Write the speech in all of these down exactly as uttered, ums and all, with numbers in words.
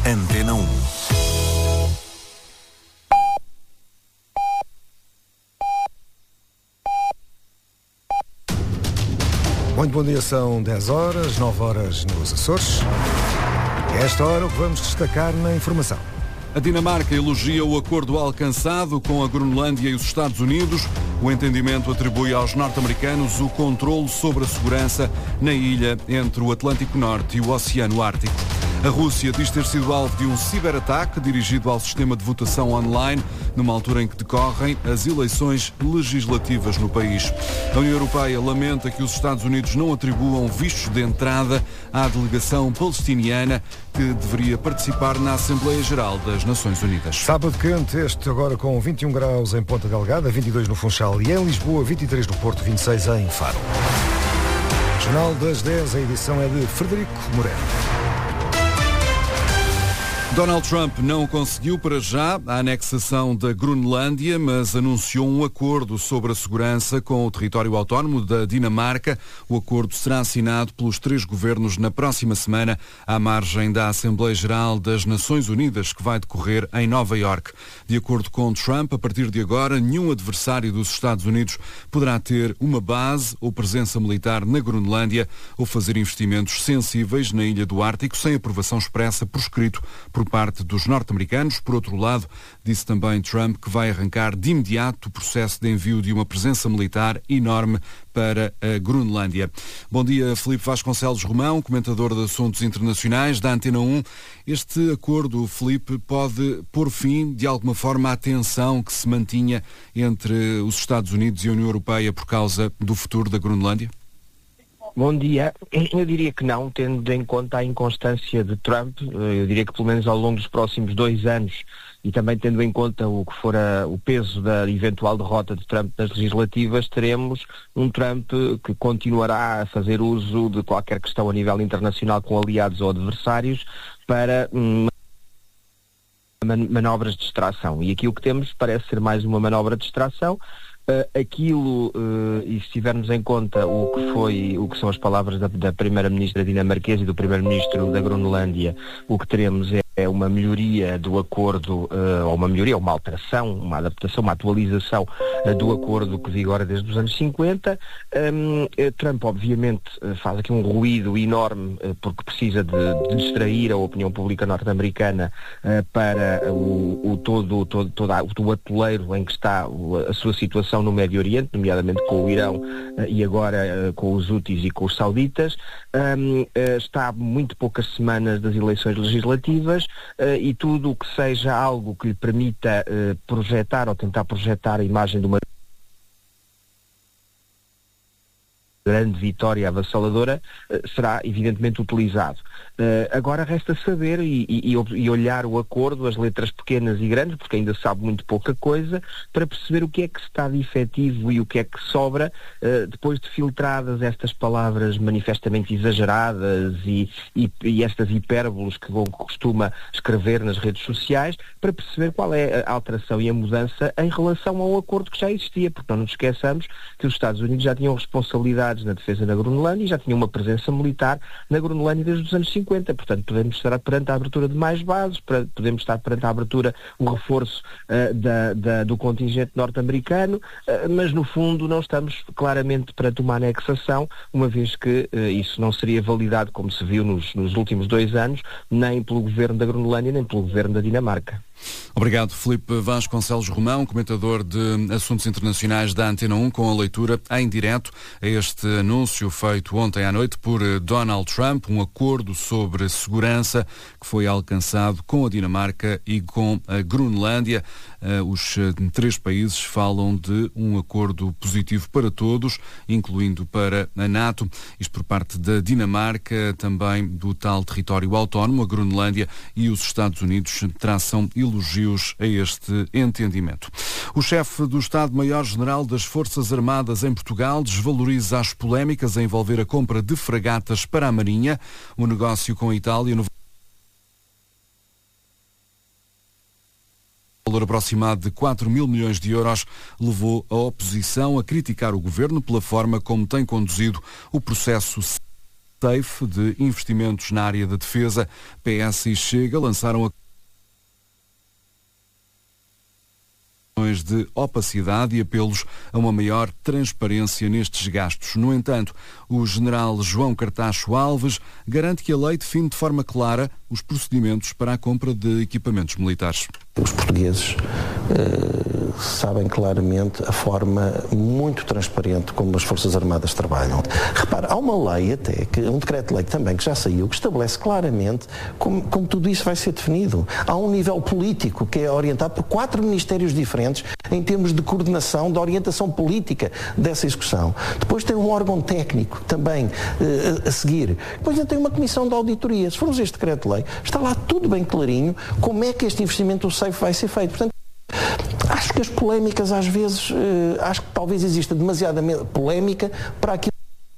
Antena um. Muito bom dia, são dez horas, nove horas nos Açores. A esta hora o que vamos destacar na informação. A Dinamarca elogia o acordo alcançado com a Groenlândia e os Estados Unidos. O entendimento atribui aos norte-americanos o controle sobre a segurança na ilha entre o Atlântico Norte e o Oceano Ártico. A Rússia diz ter sido alvo de um ciberataque dirigido ao sistema de votação online, numa altura em que decorrem as eleições legislativas no país. A União Europeia lamenta que os Estados Unidos não atribuam vistos de entrada à delegação palestiniana que deveria participar na Assembleia Geral das Nações Unidas. Sábado quente, este agora com vinte e um graus em Ponta Delgada, vinte e dois no Funchal e em Lisboa, vinte e três no Porto, vinte e seis em Faro. Jornal das dez, a edição é de Frederico Moreno. Donald Trump não conseguiu para já a anexação da Groenlândia, mas anunciou um acordo sobre a segurança com o território autónomo da Dinamarca. O acordo será assinado pelos três governos na próxima semana, à margem da Assembleia Geral das Nações Unidas, que vai decorrer em Nova Iorque. De acordo com Trump, a partir de agora, nenhum adversário dos Estados Unidos poderá ter uma base ou presença militar na Groenlândia ou fazer investimentos sensíveis na Ilha do Ártico sem aprovação expressa por escrito por parte dos norte-americanos. Por outro lado, disse também Trump que vai arrancar de imediato o processo de envio de uma presença militar enorme para a Groenlândia. Bom dia, Filipe Vasconcelos Romão, comentador de assuntos internacionais da Antena um. Este acordo, Filipe, pode pôr fim, de alguma forma, à tensão que se mantinha entre os Estados Unidos e a União Europeia por causa do futuro da Groenlândia? Bom dia. Eu diria que não, tendo em conta a inconstância de Trump. Eu diria que pelo menos ao longo dos próximos dois anos e também tendo em conta o que for a, o peso da eventual derrota de Trump nas legislativas, teremos um Trump que continuará a fazer uso de qualquer questão a nível internacional com aliados ou adversários para hum, manobras de distração. E aqui o que temos parece ser mais uma manobra de distração. Uh, aquilo, uh, e se tivermos em conta o que foi, o que são as palavras da, da primeira-ministra dinamarquesa e do primeiro-ministro da Groenlândia, o que teremos é, é uma melhoria do acordo, uh, ou uma melhoria, uma alteração, uma adaptação, uma atualização uh, do acordo que vigora desde os anos cinquenta. Um, uh, Trump, obviamente, uh, faz aqui um ruído enorme, uh, porque precisa de, de distrair a opinião pública norte-americana uh, para o, o todo, todo, todo a, o atoleiro em que está o, a sua situação no Médio Oriente, nomeadamente com o Irão uh, e agora uh, com os Houthis e com os sauditas. Um, uh, está há muito poucas semanas das eleições legislativas uh, e tudo o que seja algo que lhe permita uh, projetar ou tentar projetar a imagem de uma grande vitória avassaladora, uh, será evidentemente utilizado. Uh, agora resta saber e, e, e olhar o acordo, as letras pequenas e grandes, porque ainda sabe muito pouca coisa, para perceber o que é que está de efetivo e o que é que sobra, uh, depois de filtradas estas palavras manifestamente exageradas e, e, e estas hipérboles que vão, costuma escrever nas redes sociais, para perceber qual é a alteração e a mudança em relação ao acordo que já existia, porque não nos esqueçamos que os Estados Unidos já tinham responsabilidades na defesa da Groenlândia e já tinham uma presença militar na Groenlândia desde os anos cinquenta. Portanto, podemos estar perante a abertura de mais bases, podemos estar perante a abertura, o reforço uh, da, da, do contingente norte-americano, uh, mas no fundo não estamos claramente perante uma anexação, uma vez que uh, isso não seria validado, como se viu nos, nos últimos dois anos, nem pelo governo da Groenlândia, nem pelo governo da Dinamarca. Obrigado, Filipe Vasconcelos Romão, comentador de assuntos internacionais da Antena um, com a leitura em direto a este anúncio feito ontem à noite por Donald Trump, um acordo sobre segurança que foi alcançado com a Dinamarca e com a Groenlândia. Os três países falam de um acordo positivo para todos, incluindo para a NATO. Isto por parte da Dinamarca, também do tal território autónomo, a Groenlândia, e os Estados Unidos traçam elogios a este entendimento. O chefe do Estado-Maior-General das Forças Armadas em Portugal desvaloriza as polémicas a envolver a compra de fragatas para a Marinha. O negócio com a Itália no valor aproximado de quatro mil milhões de euros levou a oposição a criticar o governo pela forma como tem conduzido o processo SAFE de investimentos na área da defesa. P S e Chega lançaram a de opacidade e apelos a uma maior transparência nestes gastos. No entanto, o general João Cartacho Alves garante que a lei define de forma clara os procedimentos para a compra de equipamentos militares. Os portugueses uh, sabem claramente a forma muito transparente como as Forças Armadas trabalham. Repara, há uma lei até, que, um decreto-lei também que já saiu, que estabelece claramente como, como tudo isso vai ser definido. Há um nível político que é orientado por quatro ministérios diferentes em termos de coordenação, de orientação política dessa execução. Depois tem um órgão técnico também uh, a, a seguir. Depois ainda tem uma comissão de auditoria. Se formos este decreto-lei, está lá tudo bem clarinho como é que este investimento do SAFE vai ser feito. Portanto, acho que as polémicas às vezes, uh, acho que talvez exista demasiada polémica para aquilo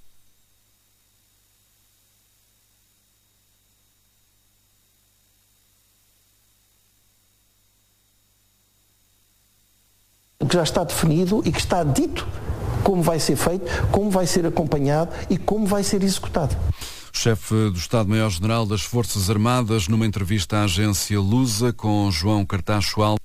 que já está definido e que está dito como vai ser feito, como vai ser acompanhado e como vai ser executado. O chefe do Estado-Maior-General das Forças Armadas, numa entrevista à agência Lusa com João Cartacho Alves,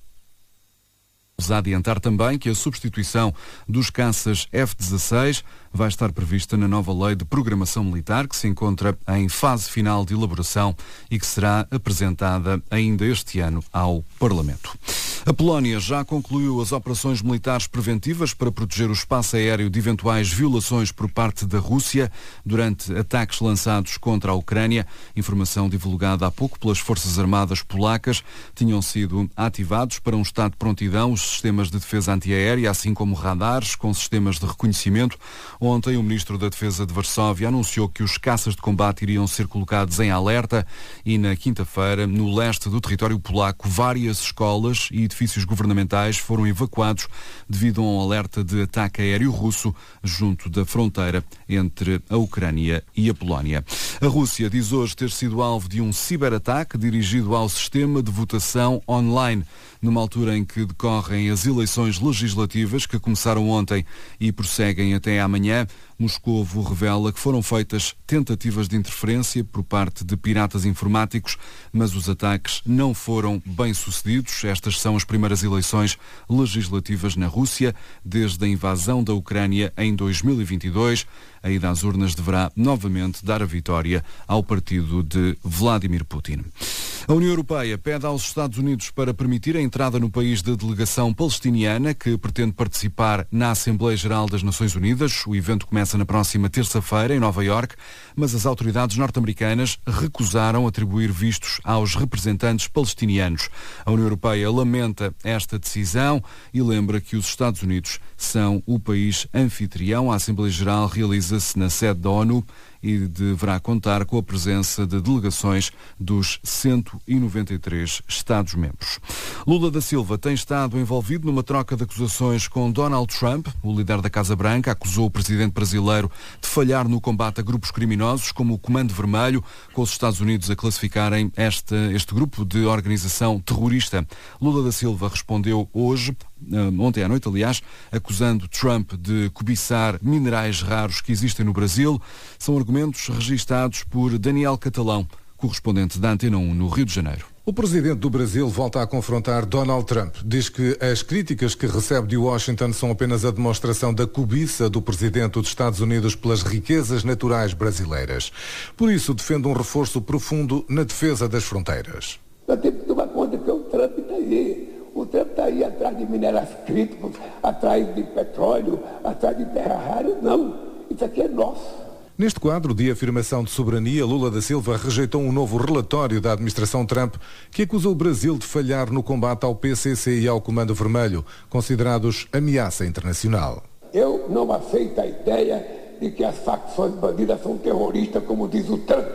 a adiantar também que a substituição dos caças F dezasseis vai estar prevista na nova lei de programação militar, que se encontra em fase final de elaboração e que será apresentada ainda este ano ao Parlamento. A Polónia já concluiu as operações militares preventivas para proteger o espaço aéreo de eventuais violações por parte da Rússia durante ataques lançados contra a Ucrânia. Informação divulgada há pouco pelas Forças Armadas polacas. Tinham sido ativados para um estado de prontidão os sistemas de defesa antiaérea, assim como radares com sistemas de reconhecimento. Ontem, o ministro da Defesa de Varsóvia anunciou que os caças de combate iriam ser colocados em alerta e, na quinta-feira, no leste do território polaco, várias escolas e edifícios governamentais foram evacuados devido a um alerta de ataque aéreo russo junto da fronteira entre a Ucrânia e a Polónia. A Rússia diz hoje ter sido alvo de um ciberataque dirigido ao sistema de votação online, numa altura em que decorrem as eleições legislativas que começaram ontem e prosseguem até amanhã. Moscovo revela que foram feitas tentativas de interferência por parte de piratas informáticos, mas os ataques não foram bem-sucedidos. Estas são as primeiras eleições legislativas na Rússia desde a invasão da Ucrânia em dois mil e vinte e dois. A ida às urnas deverá novamente dar a vitória ao partido de Vladimir Putin. A União Europeia pede aos Estados Unidos para permitir a entrada no país da delegação palestiniana que pretende participar na Assembleia Geral das Nações Unidas. O evento começa na próxima terça-feira em Nova Iorque, mas as autoridades norte-americanas recusaram atribuir vistos aos representantes palestinianos. A União Europeia lamenta esta decisão e lembra que os Estados Unidos são o país anfitrião. A Assembleia Geral realiza-se na sede da ONU e deverá contar com a presença de delegações dos cento e noventa e três Estados-membros. Lula da Silva tem estado envolvido numa troca de acusações com Donald Trump. O líder da Casa Branca acusou o presidente brasileiro de falhar no combate a grupos criminosos como o Comando Vermelho, com os Estados Unidos a classificarem este, este grupo de organização terrorista. Lula da Silva respondeu hoje, ontem à noite, aliás, acusando Trump de cobiçar minerais raros que existem no Brasil. São argumentos registados por Daniel Catalão, correspondente da Antena um no Rio de Janeiro. O presidente do Brasil volta a confrontar Donald Trump. Diz que as críticas que recebe de Washington são apenas a demonstração da cobiça do presidente dos Estados Unidos pelas riquezas naturais brasileiras. Por isso, defende um reforço profundo na defesa das fronteiras. Nós temos que tomar conta que o Trump está aí. O Trump está aí atrás de minerais críticos, atrás de petróleo, atrás de terra rara. Não, isso aqui é nosso. Neste quadro de afirmação de soberania, Lula da Silva rejeitou um novo relatório da administração Trump que acusou o Brasil de falhar no combate ao P C C e ao Comando Vermelho, considerados ameaça internacional. Eu não aceito a ideia de que as facções bandidas são terroristas, como diz o Trump.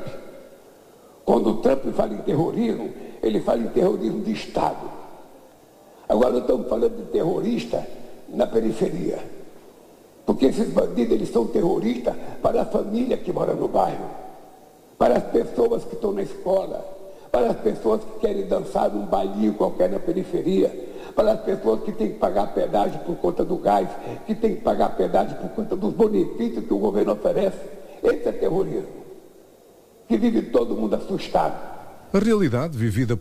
Quando o Trump fala em terrorismo, ele fala em terrorismo de Estado. Agora nós estamos falando de terrorista na periferia. Porque esses bandidos, eles são terroristas para a família que mora no bairro, para as pessoas que estão na escola, para as pessoas que querem dançar num bailinho qualquer na periferia, para as pessoas que têm que pagar pedágio por conta do gás, que têm que pagar pedágio por conta dos benefícios que o governo oferece. Esse é terrorismo. que vive todo mundo assustado. A realidade vivida